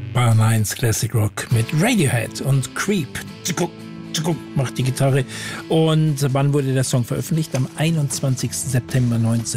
Bayern 1 Classic Rock mit Radiohead und Creep. Macht die Gitarre. Und wann wurde der Song veröffentlicht? Am 21. September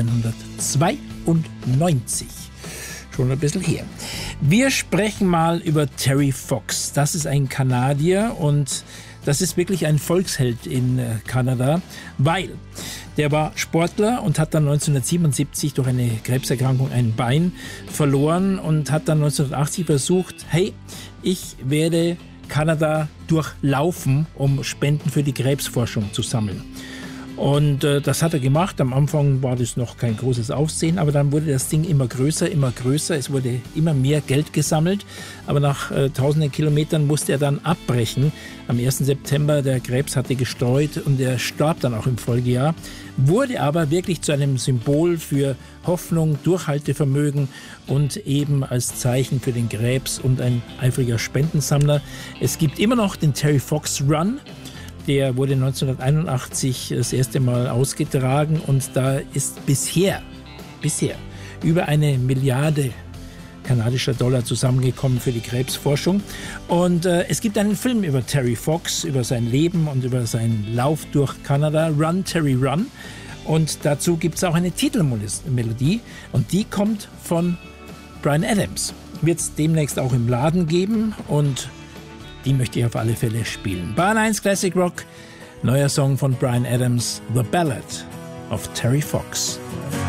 1992. Schon ein bisschen her. Wir sprechen mal über Terry Fox. Das ist ein Kanadier und das ist wirklich ein Volksheld in Kanada, weil der war Sportler und hat dann 1977 durch eine Krebserkrankung ein Bein verloren und hat dann 1980 versucht, hey, ich werde Kanada durchlaufen, um Spenden für die Krebsforschung zu sammeln. Und das hat er gemacht. Am Anfang war das noch kein großes Aufsehen, aber dann wurde das Ding immer größer, immer größer. Es wurde immer mehr Geld gesammelt, aber nach tausenden Kilometern musste er dann abbrechen. Am 1. September, der Krebs hatte gestreut und er starb dann auch im Folgejahr, wurde aber wirklich zu einem Symbol für Hoffnung, Durchhaltevermögen und eben als Zeichen für den Krebs und ein eifriger Spendensammler. Es gibt immer noch den Terry Fox Run. Der wurde 1981 das erste Mal ausgetragen und da ist bisher über 1 Milliarde kanadischer Dollar zusammengekommen für die Krebsforschung. Und es gibt einen Film über Terry Fox, über sein Leben und über seinen Lauf durch Kanada, Run, Terry, Run. Und dazu gibt es auch eine Titelmelodie und die kommt von Bryan Adams. Wird es demnächst auch im Laden geben und die möchte ich auf alle Fälle spielen. Bayern 1 Classic Rock, neuer Song von Bryan Adams, The Ballad of Terry Fox.